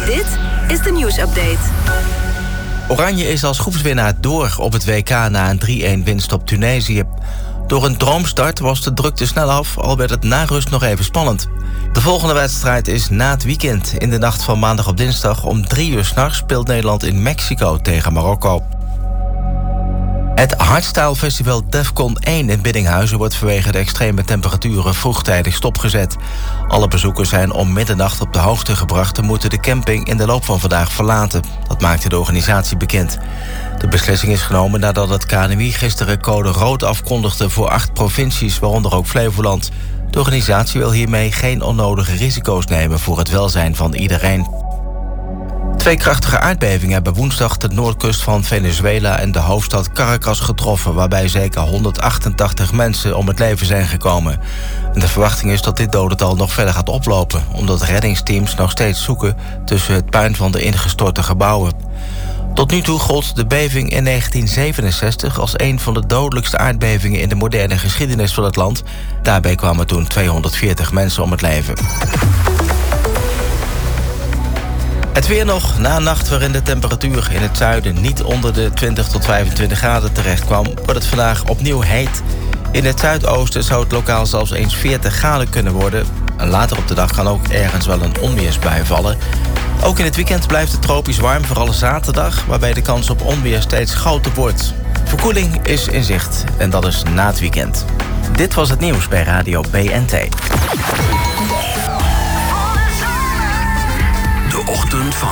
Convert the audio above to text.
Dit is de nieuwsupdate. Oranje is als groepswinnaar door op het WK na een 3-1 winst op Tunesië. Door een droomstart was de drukte snel af, al werd het na rust nog even spannend. De volgende wedstrijd is na het weekend. In de nacht van maandag op dinsdag om 3 uur 's nachts speelt Nederland in Mexico tegen Marokko. Het Hardstyle Festival Defcon 1 in Biddinghuizen wordt vanwege de extreme temperaturen vroegtijdig stopgezet. Alle bezoekers zijn om middernacht op de hoogte gebracht en moeten de camping in de loop van vandaag verlaten. Dat maakte de organisatie bekend. De beslissing is genomen nadat het KNMI gisteren code rood afkondigde voor 8 provincies, waaronder ook Flevoland. De organisatie wil hiermee geen onnodige risico's nemen voor het welzijn van iedereen. 2 krachtige aardbevingen hebben woensdag de noordkust van Venezuela en de hoofdstad Caracas getroffen, waarbij zeker 188 mensen om het leven zijn gekomen. En de verwachting is dat dit dodental nog verder gaat oplopen, omdat reddingsteams nog steeds zoeken tussen het puin van de ingestorte gebouwen. Tot nu toe gold de beving in 1967 als een van de dodelijkste aardbevingen in de moderne geschiedenis van het land. Daarbij kwamen toen 240 mensen om het leven. Het weer nog. Na een nacht waarin de temperatuur in het zuiden niet onder de 20 tot 25 graden terecht kwam, wordt het vandaag opnieuw heet. In het zuidoosten zou het lokaal zelfs eens 40 graden kunnen worden. En later op de dag kan ook ergens wel een onweersbui vallen. Ook in het weekend blijft het tropisch warm, vooral zaterdag, waarbij de kans op onweer steeds groter wordt. Verkoeling is in zicht en dat is na het weekend. Dit was het nieuws bij Radio BNT. De ochtend van